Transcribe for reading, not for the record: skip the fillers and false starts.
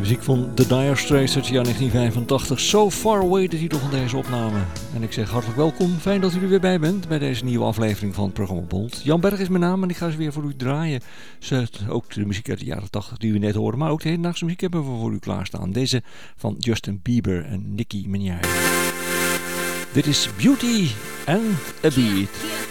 Muziek van The Dire Straits uit het jaar 1985. So Far Away, de titel van deze opname. En ik zeg hartelijk welkom. Fijn dat u er weer bij bent bij deze nieuwe aflevering van het programma Bond. Jan Berg is mijn naam en ik ga ze weer voor u draaien. Ook de muziek uit de jaren 80 die u net hoorde. Maar ook de hedendaagse muziek hebben we voor u klaarstaan. Deze van Justin Bieber en Nicki Minaj. Dit is Beauty and a Beat.